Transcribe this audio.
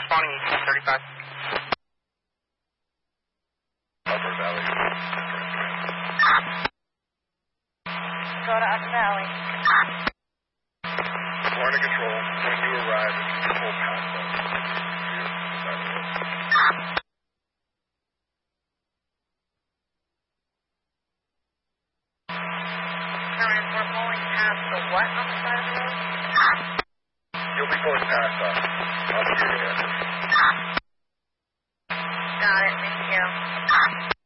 responding 1835. Upper Valley. Go to Upper Valley. Florida Control, when you arrive, it's full past us. We're pulling past the what on the side of the road? You'll be pulling past us. I'll be here. Got it, thank you.